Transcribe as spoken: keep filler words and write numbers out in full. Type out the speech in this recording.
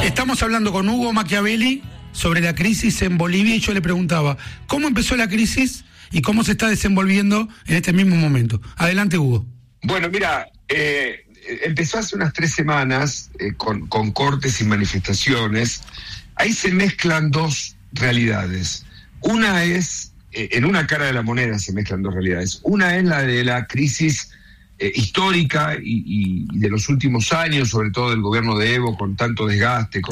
Estamos hablando con Hugo Machiavelli sobre la crisis en Bolivia y yo le preguntaba, ¿cómo empezó la crisis y cómo se está desenvolviendo en este mismo momento? Adelante, Hugo. Bueno, mira, eh, empezó hace unas tres semanas eh, con, con cortes y manifestaciones. Ahí se mezclan dos realidades. Una es, eh, en una cara de la moneda se mezclan dos realidades. Una es la de la crisis eh, histórica y, y, y de los últimos años, sobre todo del gobierno de Evo, con tanto desgaste, con